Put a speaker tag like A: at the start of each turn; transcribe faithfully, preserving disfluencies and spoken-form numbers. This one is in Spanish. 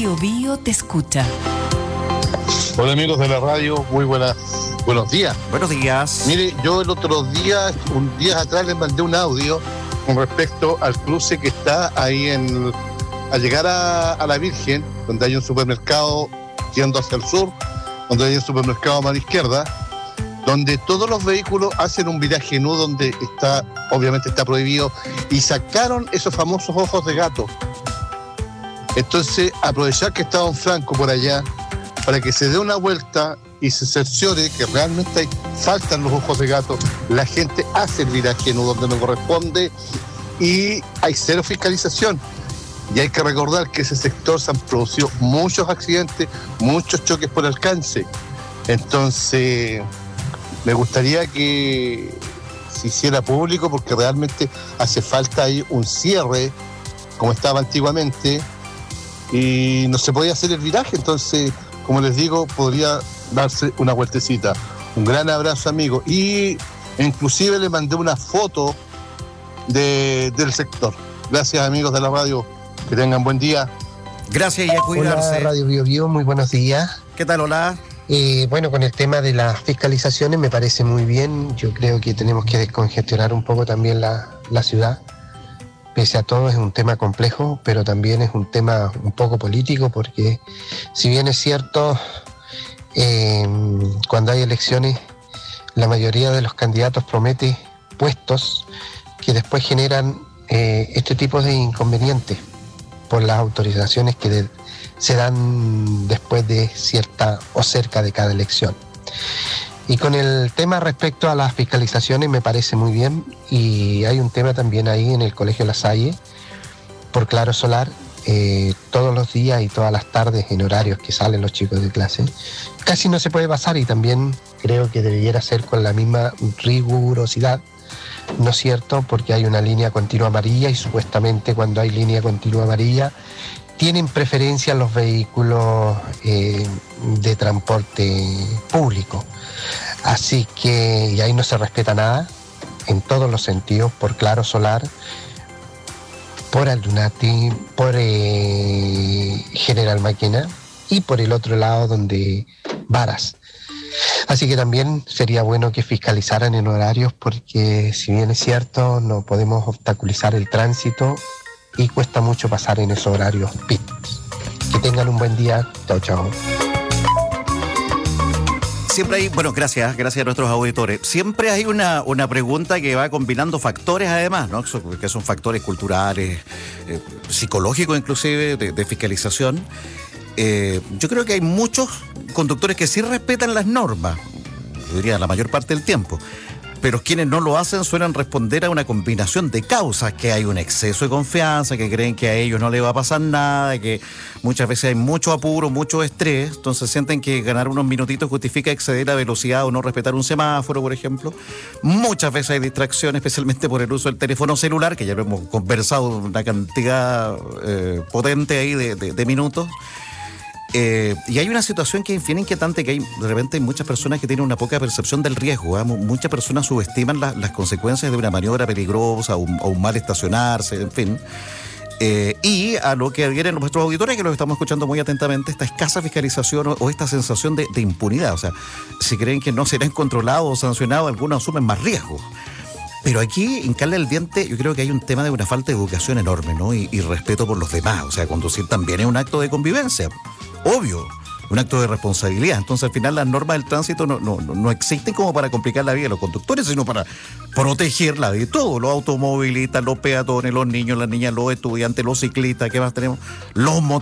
A: Bio Bio te escucha.
B: Hola amigos de la radio, muy buenas, buenos días.
C: Buenos días.
B: Mire, yo el otro día, un día atrás les mandé un audio con respecto al cruce que está ahí en, al llegar a, a la Virgen, donde hay un supermercado yendo hacia el sur, donde hay un supermercado a mano izquierda, donde todos los vehículos hacen un viraje nu, donde está, obviamente está prohibido, y sacaron esos famosos ojos de gato. Entonces, aprovechar que está don Franco por allá, para que se dé una vuelta y se cerciore que realmente hay, faltan los ojos de gato, la gente hace el viraje nu donde no corresponde y hay cero fiscalización. Y hay que recordar que ese sector se han producido muchos accidentes, muchos choques por alcance. Entonces, me gustaría que se hiciera público porque realmente hace falta ahí un cierre, como estaba antiguamente, y no se podía hacer el viraje. Entonces, como les digo, podría darse una vueltecita. Un gran abrazo, amigo. Y inclusive le mandé una foto de, del sector. Gracias, amigos de la radio. Que tengan buen día.
C: Gracias y a cuidarse.
D: Hola, Radio Bio Bio, muy buenos días.
C: ¿Qué tal, hola?
D: Eh, bueno, con el tema de las fiscalizaciones me parece muy bien. Yo creo que tenemos que descongestionar un poco también la, la ciudad. Pese a todo es un tema complejo, pero también es un tema un poco político, porque si bien es cierto, eh, cuando hay elecciones, la mayoría de los candidatos promete puestos que después generan eh, este tipo de inconvenientes por las autorizaciones que de, se dan después de cierta o cerca de cada elección. Y con el tema respecto a las fiscalizaciones me parece muy bien, y hay un tema también ahí en el Colegio La Salle, por Claro Solar, eh, todos los días y todas las tardes en horarios que salen los chicos de clase, casi no se puede pasar, y también creo que debiera ser con la misma rigurosidad, ¿no es cierto? Porque hay una línea continua amarilla y supuestamente cuando hay línea continua amarilla tienen preferencia los vehículos eh, de transporte público. Así que, y ahí no se respeta nada, en todos los sentidos, por Claro Solar, por Aldunati, por eh, General Máquina y por el otro lado donde Varas. Así que también sería bueno que fiscalizaran en horarios, porque si bien es cierto, no podemos obstaculizar el tránsito y cuesta mucho pasar en esos horarios pits. Que tengan un buen día. Chao, chao.
C: Siempre hay, bueno, gracias, gracias a nuestros auditores. Siempre hay una, una pregunta que va combinando factores además, ¿no? Que son factores culturales, eh, psicológicos inclusive, de, de fiscalización. Eh, yo creo que hay muchos conductores que sí respetan las normas, yo diría la mayor parte del tiempo, pero quienes no lo hacen suelen responder a una combinación de causas, que hay un exceso de confianza, que creen que a ellos no les va a pasar nada, que muchas veces hay mucho apuro, mucho estrés, entonces sienten que ganar unos minutitos justifica exceder la velocidad o no respetar un semáforo, por ejemplo. Muchas veces hay distracción, especialmente por el uso del teléfono celular, que ya lo hemos conversado una cantidad eh, potente ahí de, de, de minutos. Eh, y hay una situación que es bien inquietante, que hay de repente hay muchas personas que tienen una poca percepción del riesgo, ¿eh? Muchas personas subestiman la, las consecuencias de una maniobra peligrosa o un, o un mal estacionarse, en fin. Eh, y a lo que adhieren nuestros auditores, que los estamos escuchando muy atentamente, esta escasa fiscalización o, o esta sensación de, de impunidad. O sea, si creen que no serán controlados o sancionados, algunos asumen más riesgos. Pero aquí, hincarle el diente, yo creo que hay un tema de una falta de educación enorme, ¿no? Y, y respeto por los demás. O sea, conducir también es un acto de convivencia. Obvio, un acto de responsabilidad. Entonces, al final, las normas del tránsito no, no, no existen como para complicar la vida de los conductores, sino para proteger la vida de todos, los automovilistas, los peatones, los niños, las niñas, los estudiantes, los ciclistas, ¿qué más tenemos? Los motores.